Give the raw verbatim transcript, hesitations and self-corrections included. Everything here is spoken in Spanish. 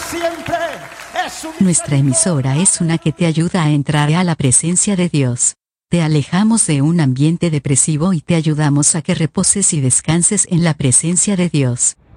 siempre. Es su Nuestra emisora es una que te ayuda a entrar a la presencia de Dios. Te alejamos de un ambiente depresivo y te ayudamos a que reposes y descanses en la presencia de Dios.